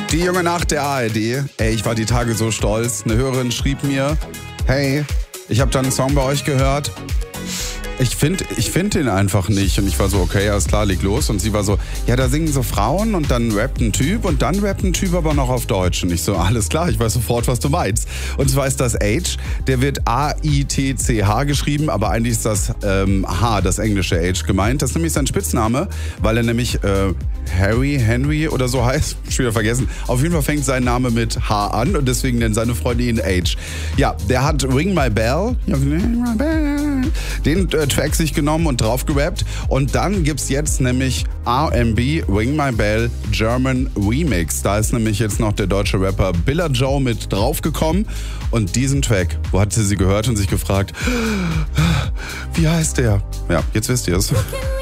Die junge Nacht der ARD. Ey, ich war die Tage so stolz. Eine Hörerin schrieb mir, hey, ich habe da einen Song bei euch gehört. Ich find den einfach nicht. Und ich war so, okay, alles klar, leg los. Und sie war so, ja, da singen so Frauen und dann rappt ein Typ und dann rappt ein Typ aber noch auf Deutsch. Und ich so, alles klar, ich weiß sofort, was du meinst. Und zwar ist das H, der wird A-I-T-C-H geschrieben, aber eigentlich ist das H, das englische H gemeint. Das ist nämlich sein Spitzname, weil er nämlich Henry oder so heißt. Schon wieder vergessen. Auf jeden Fall fängt sein Name mit H an und deswegen nennen seine Freunde ihn H. Ja, der hat Ring My Bell, den Track sich genommen und drauf gerappt. Und dann gibt's jetzt nämlich R&B Ring My Bell German Remix. Da ist nämlich jetzt noch der deutsche Rapper Billa Joe mit draufgekommen. Und diesen Track, wo hat sie gehört und sich gefragt, wie heißt der? Ja, jetzt wisst ihr es.